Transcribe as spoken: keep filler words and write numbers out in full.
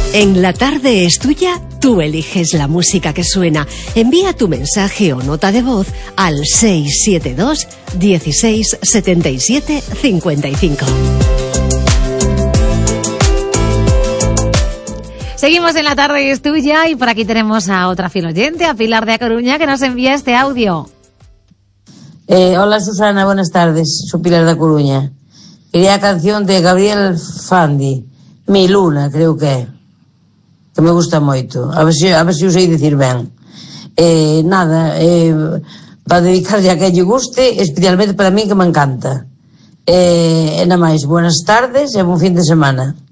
En La Tarde es Tuya, tú eliges la música que suena. Envía tu mensaje o nota de voz al seis siete dos, dieciséis, setenta y siete, cincuenta y cinco. Seguimos en La Tarde es Tuya y por aquí tenemos a otra fiel oyente, a Pilar de A Coruña, que nos envía este audio. Eh, hola Susana, buenas tardes, soy Pilar de A Coruña. Quería la canción de Gabriel Fandi, Mi Luna, creo que é, que me gusta moito. A ver se, a ver se o sei dicir ben. Eh, nada, eh, para dedicarlle a que lle guste, especialmente para mí que me encanta. Eh, e nada máis, buenas tardes e bon fin de semana.